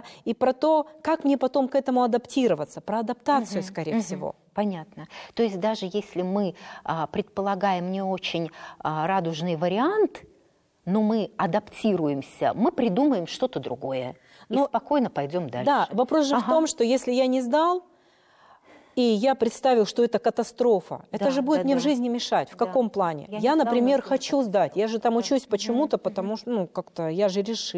и про то, как мне потом к этому адаптироваться, про адаптацию, скорее всего. Понятно. То есть даже если мы предполагаем не очень радужный вариант, но мы адаптируемся, мы придумаем что-то другое и спокойно пойдем дальше. Да, вопрос же в том, что если я не сдал, и я представил, что это катастрофа, это же будет мне в жизни мешать. В каком плане? Я, например, хочу сдать. Я же там учусь почему-то, потому что, как-то я же решил.